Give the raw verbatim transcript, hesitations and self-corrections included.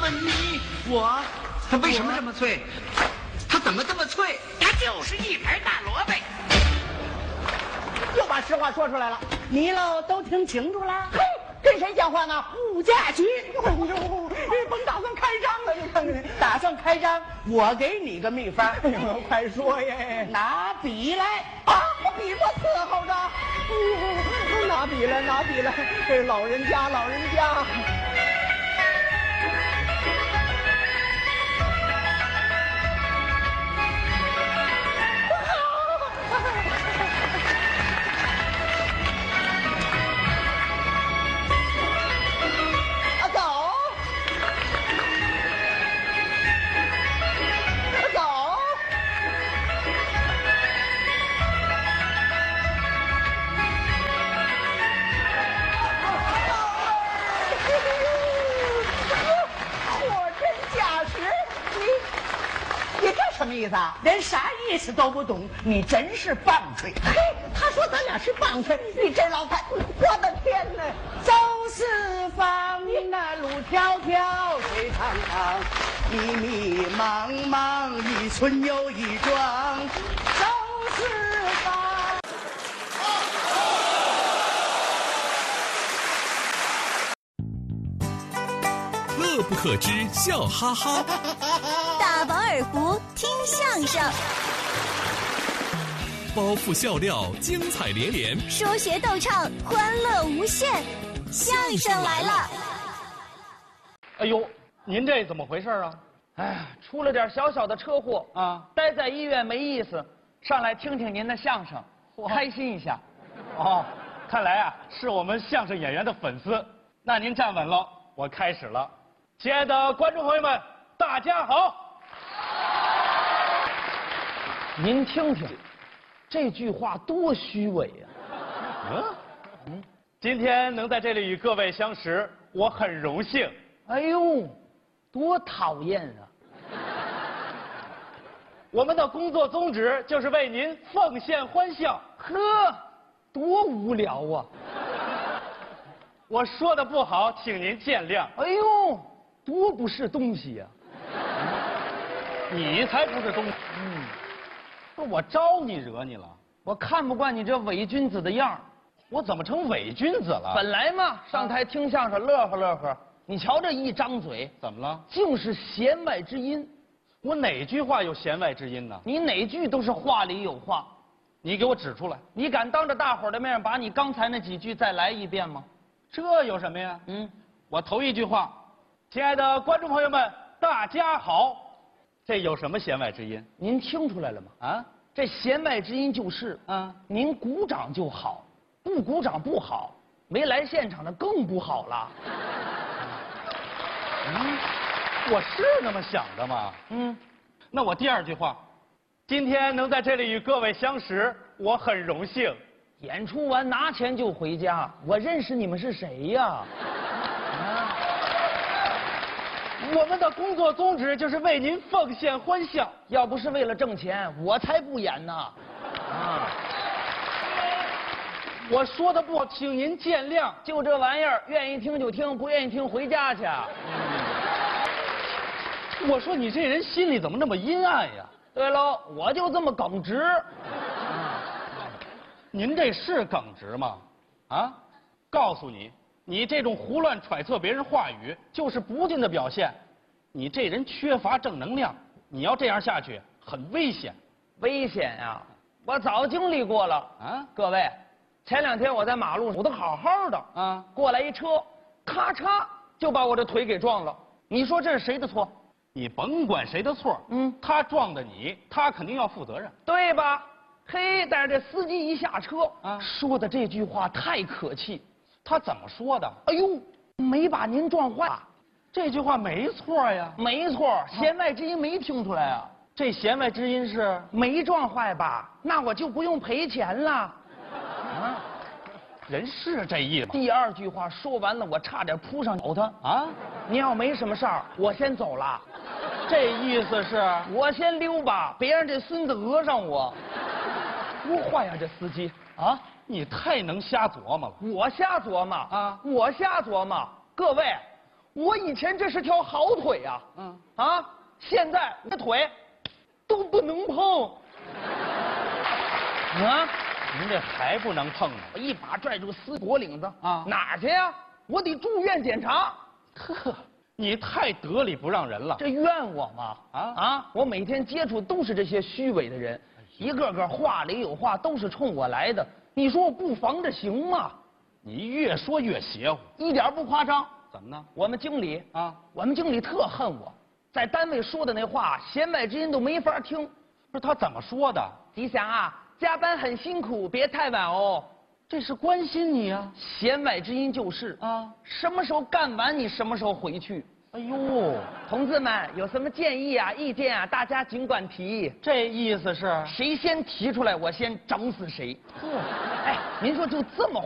问你，我它为什么这么脆？它怎么这么脆？ 它就是一盘大萝卜。 又把实话说出来了，你喽都听清楚了？嘿，跟谁讲话呢？物价局。哎呦，甭打算开张了，你看看，打算开张，我给你个秘方。哎呦，快说耶！拿笔来啊！我笔我伺候着。哎呦，拿笔来，拿笔来！这老人家，老人家。什么意思啊？连啥意思都不懂，你真是棒槌！嘿，他说咱俩是棒槌，你这老太，我的天哪！走四方，那路迢迢，水长长，迷迷茫茫，一村又一庄，走四方。 乐不可支，笑哈哈。 大饱耳福，听相声， 包袱笑料，精彩连连， 说学逗唱，欢乐无限。相声来了！ 哎呦，您这怎么回事啊？ 哎，出了点小小的车祸啊，待在医院没意思，上来听听您的相声，开心一下。 哦，看来啊是我们相声演员的粉丝。那您站稳了，我开始了。亲爱的观众朋友们，大家好。 您听听，这句话多虚伪呀！ 嗯嗯，今天能在这里与各位相识，我很荣幸。 哎呦，多讨厌啊！ 我们的工作宗旨就是为您奉献欢笑。 呵，多无聊啊！ 我说的不好，请您见谅。 哎呦，多不是东西呀！ 你才不是东西。嗯。不是我招你惹你了？ 我看不惯你这伪君子的样儿。 我怎么成伪君子了？ 本来嘛，上台听相声乐呵乐呵，你瞧这一张嘴， 怎么了？ 竟是弦外之音。 我哪句话有弦外之音呢？ 你哪句都是话里有话。 你给我指出来。 你敢当着大伙儿的面把你刚才那几句再来一遍吗？ 这有什么呀？ 嗯， 我头一句话，亲爱的观众朋友们，大家好。这有什么弦外之音？ 您听出来了吗？啊，这弦外之音就是，啊，您鼓掌就好，不鼓掌不好，没来现场的更不好了。 嗯，我是那么想的吗？ 嗯， 那我第二句话，今天能在这里与各位相识，我很荣幸。 演出完拿钱就回家，我认识你们是谁呀？ 我们的工作宗旨就是为您奉献欢笑， 要不是为了挣钱，我才不演呢。啊， 我说的不好，请您见谅。 就这玩意儿，愿意听就听，不愿意听回家去。 嗯、我说你这人心里怎么那么阴暗呀？ 对喽，我就这么耿直。啊、 您这是耿直吗？啊，告诉你。你这种胡乱揣测别人话语，就是不敬的表现。你这人缺乏正能量，你要这样下去，很危险。 危险呀！我早经历过了啊！各位，前两天我在马路上，我都好好的啊，过来一车，咔嚓就把我这腿给撞了。你说这是谁的错？ 你甭管谁的错，嗯，他撞的你，他肯定要负责任， 对吧？嘿，但是这司机一下车啊，说的这句话太可气。 他怎么说的？ 哎呦，没把您撞坏， 这句话没错呀。 没错，弦外之音没听出来啊。 这弦外之音是没撞坏吧？那我就不用赔钱了。啊， 人是这意思。 第二句话说完了，我差点扑上咬他啊！您要没什么事儿，我先走了。 这意思是我先溜吧，别让这孙子讹上我。多坏呀，这司机啊！ 你太能瞎琢磨了。 我瞎琢磨啊！我瞎琢磨。各位， 我以前这是条好腿呀、啊，嗯啊，现在我的腿都不能碰。啊， 您这还不能碰呢？ 我一把拽住丝脖领子啊， 哪儿去呀？我得住院检查。 呵，你太得理不让人了。 这怨我吗？啊啊！我每天接触都是这些虚伪的人，一个个话里有话，都是冲我来的。你说我不防着行吗？ 你越说越邪乎， 一点不夸张。 怎么呢？ 我们经理啊， 我们经理特恨我，在单位说的那话，弦外之音都没法听。 不是他怎么说的？ 吉祥啊，加班很辛苦，别太晚哦。 这是关心你啊。 弦外之音就是啊，什么时候干完你什么时候回去。 哎呦， 同志们有什么建议啊、意见啊，大家尽管提。 这意思是谁先提出来，我先整死谁。呵，哎，您说就这么